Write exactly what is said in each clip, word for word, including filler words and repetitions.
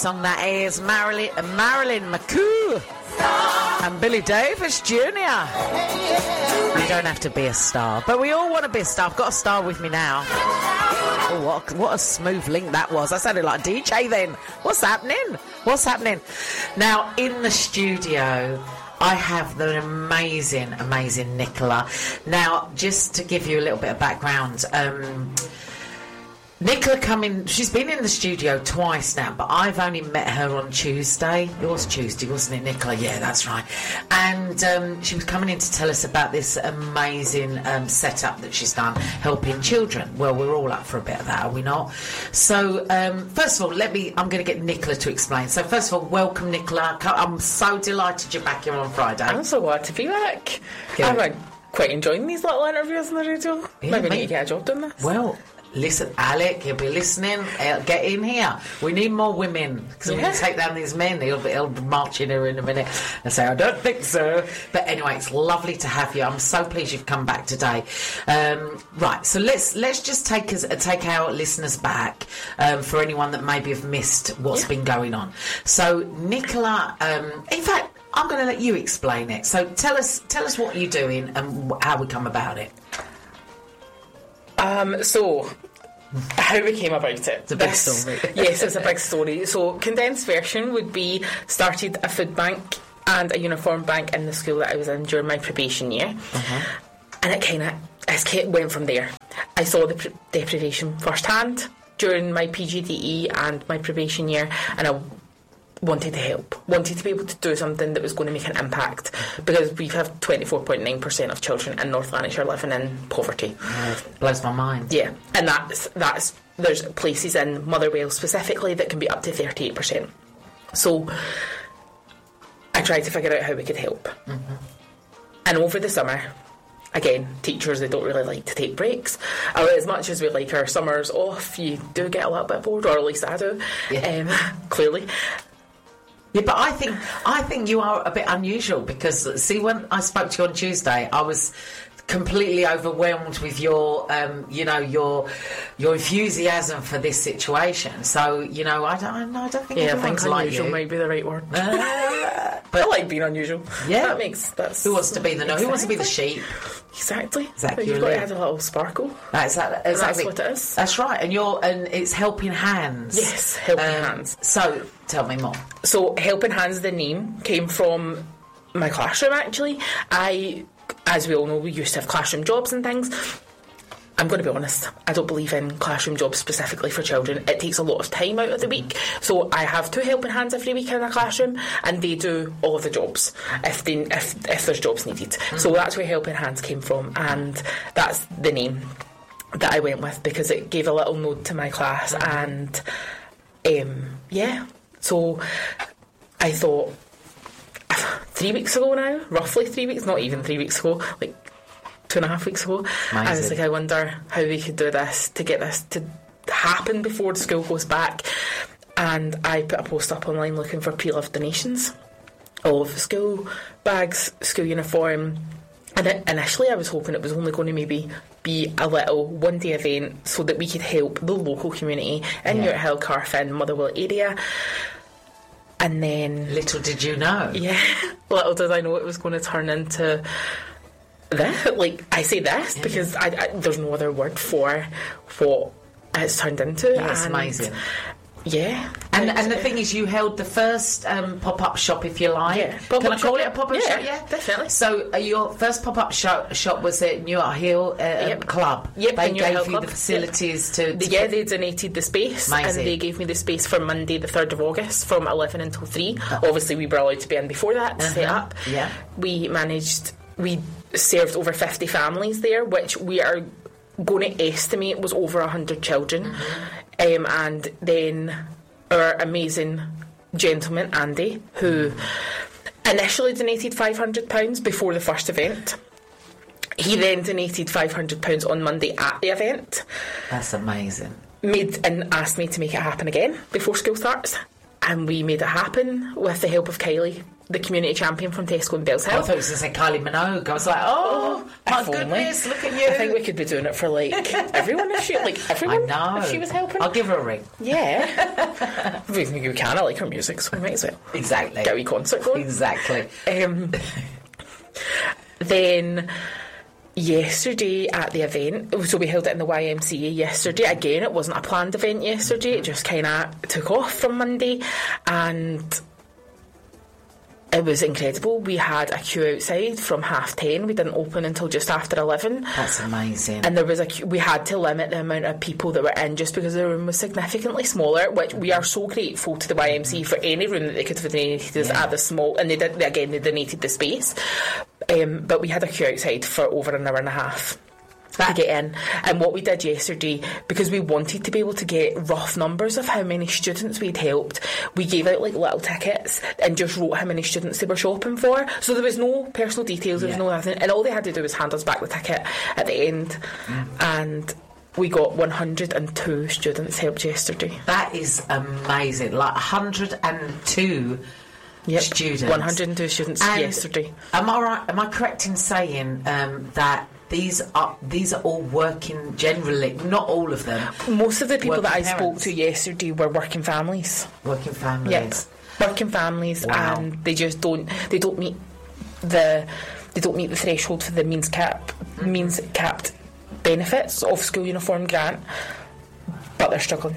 Song that is Marilyn, Marilyn McCoo and Billy Davis Junior You don't have to be a star, but we all want to be a star. I've got a star with me now. Oh, what, what a smooth link that was. I sounded like a D J then. What's happening? What's happening? Now, in the studio, I have the amazing, amazing Nicola. Now, just to give you a little bit of background, um... Nicola coming, she's been in the studio twice now, but I've only met her on Tuesday. It was Tuesday, wasn't it, Nicola? Yeah, that's right. And um, she was coming in to tell us about this amazing um, setup that she's done, helping children. Well, we're all up for a bit of that, are we not? So, um, first of all, let me, I'm going to get Nicola to explain. So, first of all, welcome, Nicola. I'm so delighted you're back here on Friday. I'm so glad to be back. Good. I'm like, quite enjoying these little interviews on the radio. Yeah, Maybe mate. need to get a job doing this. Well... Listen, Alec, you'll be listening. Uh, get in here. We need more women because yeah. we take down these men. He'll be, he'll be marching here in a minute and say, "I don't think so." But anyway, it's lovely to have you. I'm so pleased you've come back today. Um, right, so let's let's just take us take our listeners back um, for anyone that maybe have missed what's yeah. been going on. So, Nicola, um, in fact, I'm going to let you explain it. So, tell us tell us what you're doing and how we come about it. Um, so, how we came about it. It's a big this, story. Yes, it's a big story. So, condensed version would be started a food bank and a uniform bank in the school that I was in during my probation year. Uh-huh. And it kind of it went from there. I saw the pre- deprivation firsthand during my P G D E and my probation year, and I wanted to help, wanted to be able to do something that was going to make an impact, because we have twenty-four point nine percent of children in North Lanarkshire living in poverty. Yeah, it blows my mind. Yeah, and that's, that's there's places in Motherwell specifically that can be up to thirty-eight percent. So I tried to figure out how we could help. Mm-hmm. And over the summer, again, teachers, they don't really like to take breaks. Uh, as much as we like our summers off, you do get a little bit bored, or at least I do, yeah. um, clearly. Yeah, but I think I think you are a bit unusual because, see, when I spoke to you on Tuesday, I was completely overwhelmed with your, um, you know, your your enthusiasm for this situation. So, you know, I don't, I don't think yeah, everyone's I think like unusual you. might be the right word. Uh, but I like being unusual. Yeah, that makes that's. Who wants to be the no? Exactly. Who wants to be the sheep? Exactly. Exactly. You've got to add a little sparkle. That's, that, exactly. That's what it is. That's right. And you're and it's Helping Hands. Yes, Helping um, Hands. So tell me more. So Helping Hands, the name came from my classroom. Actually, I, as we all know, we used to have classroom jobs and things. I'm going to be honest, I don't believe in classroom jobs specifically for children. It takes a lot of time out of the week. So I have two helping hands every week in a classroom, and they do all of the jobs if they, if, if there's jobs needed. Mm-hmm. So that's where Helping Hands came from, and that's the name that I went with because it gave a little nod to my class. Mm-hmm. And um, yeah, so I thought three weeks ago now, roughly three weeks, not even three weeks ago, like two and a half weeks ago, Amazing. I was like, I wonder how we could do this to get this to happen before the school goes back. And I put a post up online looking for pre-loved donations of school bags, school uniform, and it, initially I was hoping it was only going to maybe be a little one day event so that we could help the local community in yeah. Urihill, Carfin, Motherwell area. And then little did you know, yeah, little did I know it was going to turn into this. Like, I say this yeah. because I, I, there's no other word for what it's turned into. Yeah, it's amazing. Yeah. And and the thing is, you held the first um, pop-up shop, if you like. Yeah. Can I call it a pop-up yeah, shop? Yeah, definitely. So uh, your first pop-up shop, shop was at Urihill uh, yep. Club. Yep, they the gave Hill you Club. the facilities yep. to, to... Yeah, they donated the space. Amazing. And they gave me the space for Monday the third of August from eleven until three. Oh. Obviously, we were allowed to be in before that to uh-huh. set up. Yeah. We managed... We served over fifty families there, which we are going to estimate was over one hundred children. Mm-hmm. Um, and then our amazing gentleman, Andy, who initially donated five hundred pounds before the first event. He then donated five hundred pounds on Monday at the event. That's amazing. Made and asked me to make it happen again before school starts. and we made it happen with the help of Kylie, the community champion from Tesco and Bell's I Hill. thought it was going to say Kylie Minogue. I was like, oh, my If only. goodness, look at you. I think we could be doing it for like everyone if she like everyone I know. if she was helping. I'll give her a ring. Yeah. we, we can. I like her music, so we might as well. Exactly. Get a wee concert going. Exactly. Um, then yesterday at the event, so we held it in the Y M C A yesterday. Again, it wasn't a planned event yesterday. It just kind of took off from Monday, and it was incredible. We had a queue outside from half ten. We didn't open until just after eleven. That's amazing. And there was a queue. We had to limit the amount of people that were in just because the room was significantly smaller, which we are so grateful to the Y M C A for any room that they could have donated us Yeah. at the small, and they did, again, they donated the space. Um, but we had a queue outside for over an hour and a half to get in. And what we did yesterday, because we wanted to be able to get rough numbers of how many students we'd helped, we gave out like little tickets and just wrote how many students they were shopping for. So there was no personal details, there was Yeah. no nothing, and all they had to do was hand us back the ticket at the end. Mm. And we got one hundred and two students helped yesterday. That is amazing. Like one hundred and two Yep. students. one hundred and two students And yesterday. Am I right? Am I correct in saying um, that these are these are all working generally? Not all of them. Most of the people Working that I parents. spoke to yesterday were working families. Working families. Yes, working families, Wow. and they just don't. They don't meet the. They don't meet the threshold for the means cap Mm-hmm. means capped benefits of school uniform grant, but they're struggling.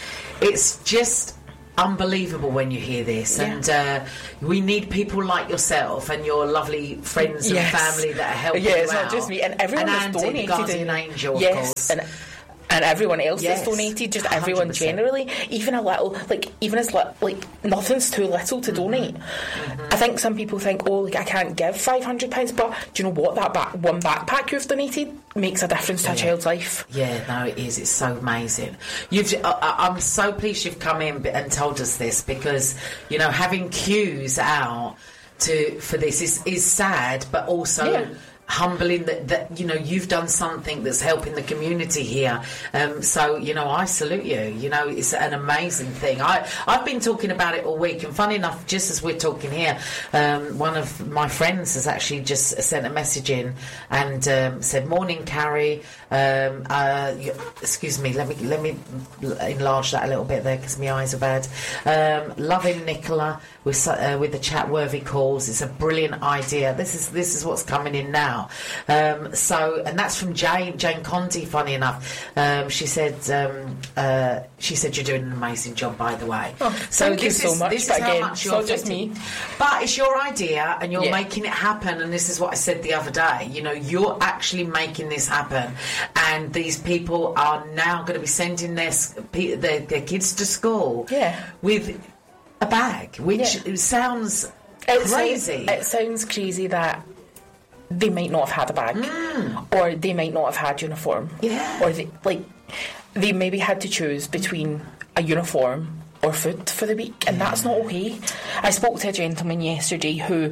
It's just unbelievable when you hear this, Yeah. and uh, we need people like yourself and your lovely friends and Yes. family that are helping Yeah, you it's out. not just me, and everyone and has Andy, the donated. guardian and- angel, of yes, course. and and everyone else Yes, that's donated, just one hundred everyone percent. generally, even a little, like even as li- like nothing's too little to donate. Mm-hmm. I think some people think, oh, like I can't give five hundred pounds, but do you know what? That back, one backpack you've donated makes a difference to a child's life. Yeah, no, it is. It's so amazing. You've, I, I'm so pleased you've come in and told us this, because you know having queues out to for this is is sad, but also. Yeah. Humbling that, that you know you've done something that's helping the community here, um, so you know I salute you. You know it's an amazing thing. I I've been talking about it all week, and funny enough, just as we're talking here, um, one of my friends has actually just sent a message in and um, said, "Morning, Carrie. Um, uh, you, excuse me. Let me let me enlarge that a little bit there because my eyes are bad. Um, loving Nicola with su- uh, with the chat worthy calls. It's a brilliant idea. This is this is what's coming in now." Um, so, and that's from Jane Jane Conti. Funny enough, um, she said um, uh, she said you're doing an amazing job, by the way. Oh, so thank you this so is, much, This but is how again, much it's you're not just affecting. me. But it's your idea, and you're Yeah. making it happen. And this is what I said the other day. You know, you're actually making this happen, and these people are now going to be sending their s- pe- their, their kids to school Yeah. with a bag, which Yeah. sounds It crazy. Sounds, it sounds crazy that they might not have had a bag, Mm. or they might not have had uniform, Yeah. or they like they maybe had to choose between a uniform or food for the week, and that's not okay. I spoke to a gentleman yesterday who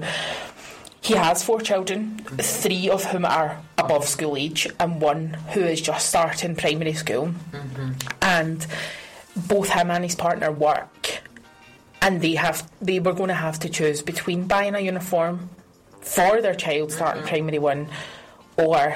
he has four children, three of whom are above school age, and one who is just starting primary school, Mm-hmm. and both him and his partner work. And they have they were going to have to choose between buying a uniform for their child starting Mm-hmm. primary one, or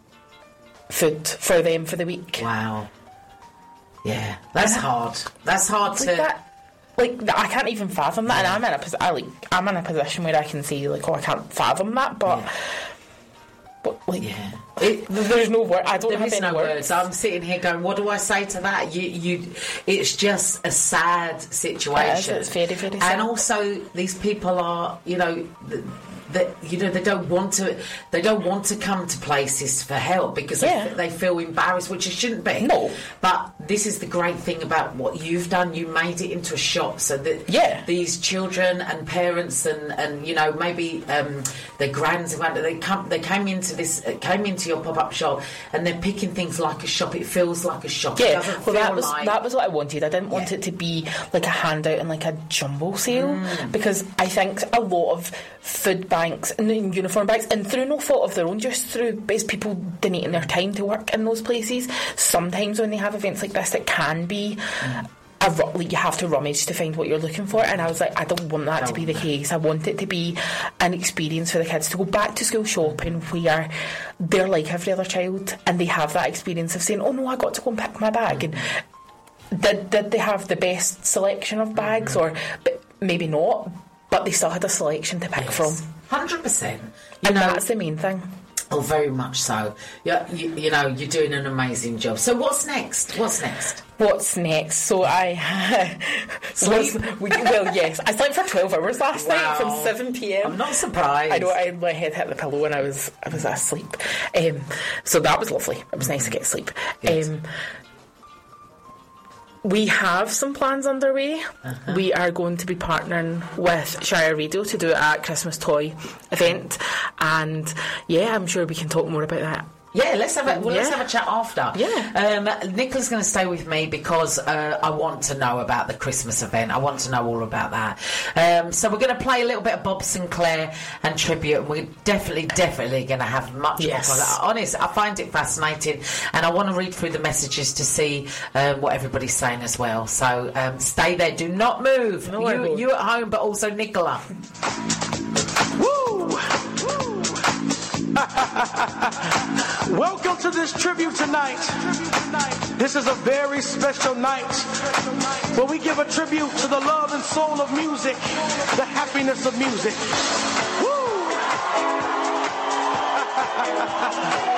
food for them for the week. Wow. Yeah, that's hard. That's hard to. Like that, like that, I can't even fathom that. Yeah. And I'm in a pos- I, like I'm in a position where I can say like, oh, I can't fathom that, but Yeah. but like, Yeah. It, there's no word. I don't There have is any no words. words. I'm sitting here going, what do I say to that? You, you, it's just a sad situation. It is, it's very, very sad. And also, these people are, you know, th- that you know they don't want to. They don't want to come to places for help because Yeah. they, they feel embarrassed, which it shouldn't be. No. But this is the great thing about what you've done. You made it into a shop, so that Yeah. these children and parents and, and you know maybe um, their grands and grand- they come they came into this uh, came into your pop up shop and they're picking things like a shop. It feels like a shop. It Yeah, doesn't well, feel that was like that was what I wanted. I didn't want Yeah. it to be like a handout and like a jumbo sale, because I think a lot of food banks and then uniform banks, and through no fault of their own, just through based people donating their time to work in those places, sometimes when they have events like this, it can be a a, like you have to rummage to find what you're looking for, and I was like, I don't want that to be the case. I want it to be an experience for the kids to go back to school shopping where they're like every other child and they have that experience of saying, oh no, I got to go and pick my bag. And did, did they have the best selection of bags, or but maybe not, but they still had a selection to pick yes. from. one hundred percent. You and know, that's the main thing. Oh, very much so. Yeah, you, you know, you're doing an amazing job. So what's next? What's next? What's next? So I... Sleep? Was, well, yes. I slept for twelve hours last wow. night from seven p.m. I'm not surprised. I know, I, my head hit the pillow when I was I was asleep. Um, so that was lovely. It was nice to get sleep. Um, we have some plans underway. Uh-huh. We are going to be partnering with Shire Radio to do a Christmas toy event, and yeah, I'm sure we can talk more about that. Yeah, let's have a well, yeah. let's have a chat after. Yeah. Um, Nicola's going to stay with me because uh, I want to know about the Christmas event. I want to know all about that. Um, so we're going to play a little bit of Bob Sinclair and tribute, and we're definitely, definitely going to have much yes. more. Like, honest, I find it fascinating, and I want to read through the messages to see um, what everybody's saying as well. So um, stay there. Do not move. No, you, you at home, but also Nicola. Woo! Welcome to this tribute tonight. This is a very special night where we give a tribute to the love and soul of music, the happiness of music. Woo!